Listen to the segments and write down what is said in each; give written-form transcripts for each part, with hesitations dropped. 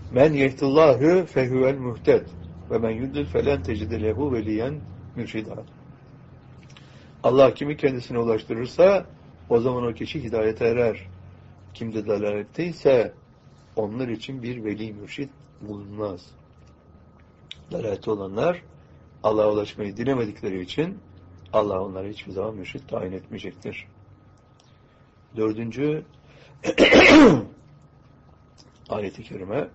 Men yehdillahu fehuvel muhted ve men yudlil felen tecide lehu veliyen mürşida. Allah kimi kendisine ulaştırırsa o zaman o kişi hidayete erer. Kim de dalaletteyse onlar için bir veli mürşid bulunmaz. Dalalette olanlar Allah'a ulaşmayı dilemedikleri için Allah onlara hiçbir zaman mürşid tayin etmeyecektir. 4. ayet-i kerime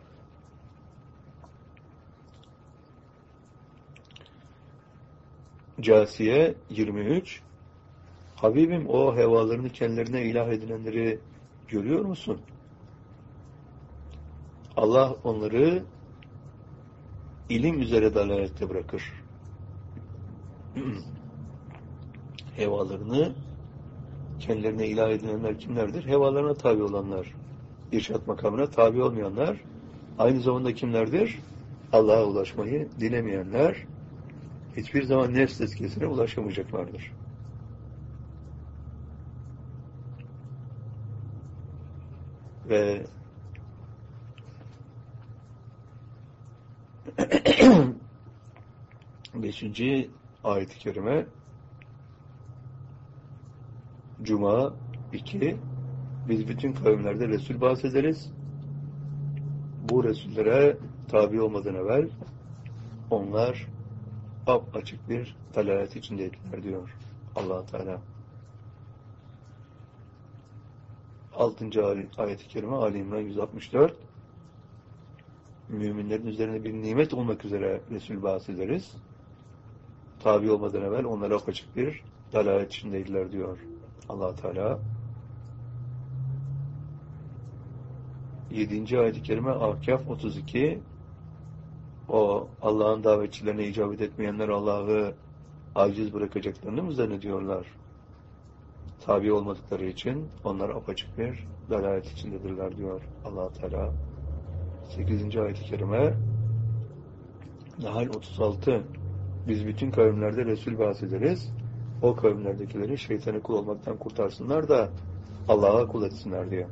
Câsiye 23. Habibim, o hevalarını kendilerine ilah edinenleri görüyor musun? Allah onları ilim üzere dalalette bırakır. Hevalarını kendilerine ilah edinenler kimlerdir? Hevalarına tabi olanlar. İrşad makamına tabi olmayanlar. Aynı zamanda kimlerdir? Allah'a ulaşmayı dilemeyenler. Hiçbir zaman nefs tezkiyesine ulaşamayacaklardır. Ve beşinci ayet-i kerime Cuma 2. Biz bütün kavimlerde Resul bahsederiz. Bu Resullere tabi olmadan evvel onlar açık bir dalalet içindeydiler diyor Allah Teala. 6. ayet-i kerime Ali İmran 164. Müminlerin üzerine bir nimet olmak üzere Resul bahsederiz. Tabi olmadan evvel onlara açık bir dalalet içindeydiler diyor Allah Teala. 7. ayet-i kerime Ahkaf 32. O Allah'ın davetçilerine icabet etmeyenler Allah'ı aciz bırakacaklarını mı zannediyorlar? Tabi olmadıkları için onlar apaçık bir dalalet içindedirler diyor Allah Teala. 8. ayet-i kerime Nahl 36. Biz bütün kavimlerde Resul bahsederiz. O kavimlerdekileri şeytana kul olmaktan kurtarsınlar da Allah'a kul etsinler diye.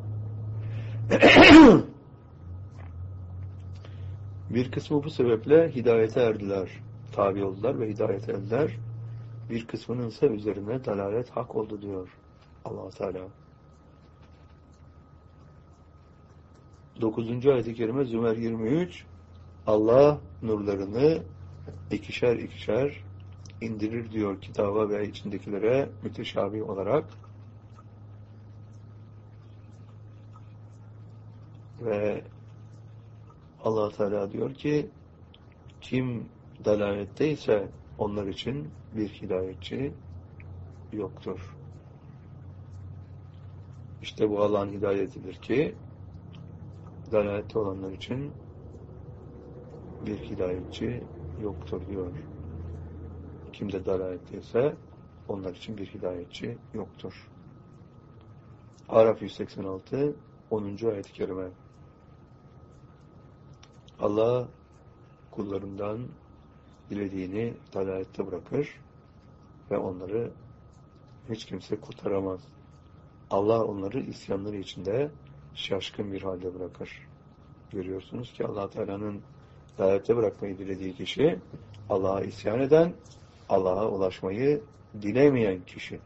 Bir kısmı bu sebeple hidayete erdiler. Tabi oldular ve hidayete erdiler. Bir kısmının ise üzerine dalalet hak oldu diyor Allah Teala. 9. ayet-i kerime Zümer 23. Allah nurlarını ikişer ikişer indirir diyor kitaba ve içindekilere müteşabih olarak. Ve Allah Teala diyor ki kim dalaletteyse onlar için bir hidayetçi yoktur. İşte bu Allah'ın hidayetidir ki dalalette olanlar için bir hidayetçi yoktur diyor. Kim de dalaletteyse onlar için bir hidayetçi yoktur. Araf 186 10. ayet-i kerime Allah kullarından dilediğini dalalette bırakır ve onları hiç kimse kurtaramaz. Allah onları isyanları içinde şaşkın bir halde bırakır. Görüyorsunuz ki Allah Teala'nın dalalette bırakmayı dilediği kişi Allah'a isyan eden, Allah'a ulaşmayı dilemeyen kişi.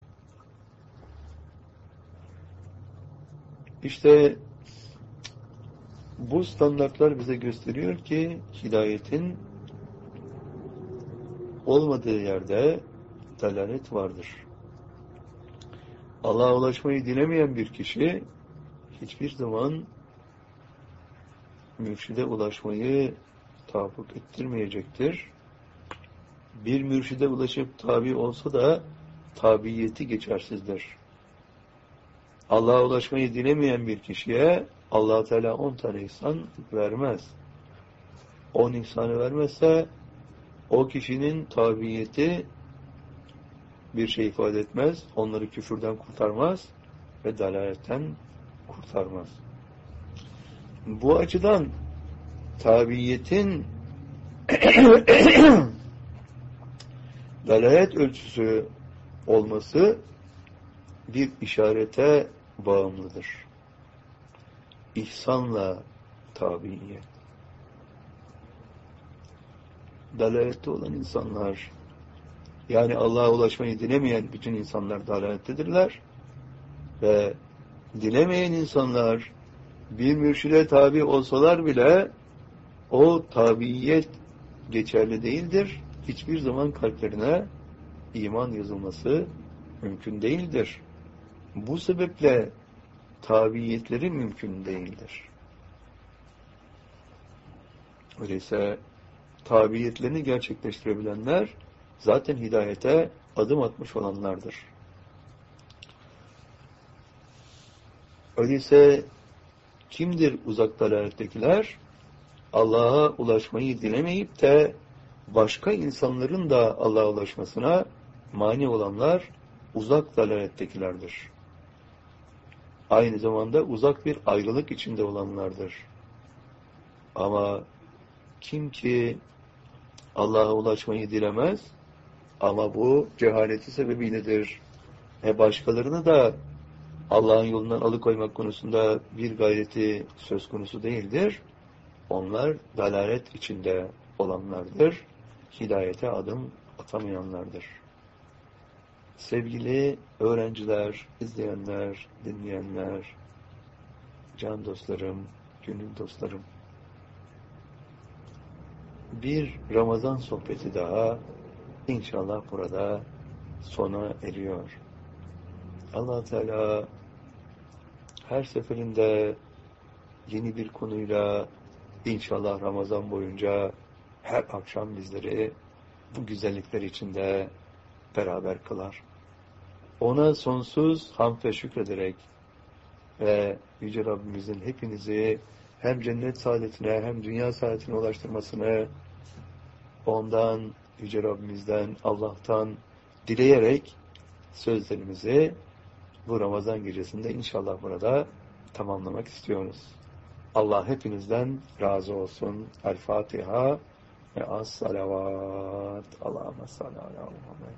İşte bu standartlar bize gösteriyor ki hidayetin olmadığı yerde dalalet vardır. Allah'a ulaşmayı dilemeyen bir kişi hiçbir zaman mürşide ulaşmayı tahakkuk ettirmeyecektir. Bir mürşide ulaşıp tabi olsa da tabiyeti geçersizdir. Allah'a ulaşmayı dilemeyen bir kişiye Allah Teala 10 tane ihsan vermez. 10 ihsanı vermezse o kişinin tabiyeti bir şey ifade etmez. Onları küfürden kurtarmaz ve dalaletten kurtarmaz. Bu açıdan tabiyetin dalalet ölçüsü olması bir işarete bağımlıdır. İhsanla tabiiyet. Dalalette olan insanlar, yani Allah'a ulaşmayı dilemeyen bütün insanlar dalalettedirler ve dilemeyen insanlar bir mürşide tabi olsalar bile o tabiiyet geçerli değildir. Hiçbir zaman kalplerine iman yazılması mümkün değildir. Bu sebeple tabiyetleri mümkün değildir. Öyleyse tabiyetlerini gerçekleştirebilenler zaten hidayete adım atmış olanlardır. Öyleyse kimdir uzak dalalettekiler? Allah'a ulaşmayı dilemeyip de başka insanların da Allah'a ulaşmasına mani olanlar uzak dalalettekilerdir. Aynı zamanda uzak bir ayrılık içinde olanlardır. Ama kim ki Allah'a ulaşmayı dilemez ama bu cehaleti sebebiyledir. Başkalarını da Allah'ın yolundan alıkoymak konusunda bir gayreti söz konusu değildir. Onlar dalalet içinde olanlardır. Hidayete adım atamayanlardır. Sevgili öğrenciler, izleyenler, dinleyenler, can dostlarım, gönül dostlarım, bir Ramazan sohbeti daha inşallah burada sona eriyor. Allah Teala her seferinde yeni bir konuyla inşallah Ramazan boyunca her akşam bizleri bu güzellikler içinde beraber kılar. Ona sonsuz hamd ve şükrederek ve Yüce Rabbimizin hepinizi hem cennet saadetine hem dünya saadetine ulaştırmasını ondan, Yüce Rabbimizden, Allah'tan dileyerek sözlerimizi bu Ramazan gecesinde inşallah burada tamamlamak istiyoruz. Allah hepinizden razı olsun. El Fatiha ve as-salavat. Allahümme salli ala Muhammed.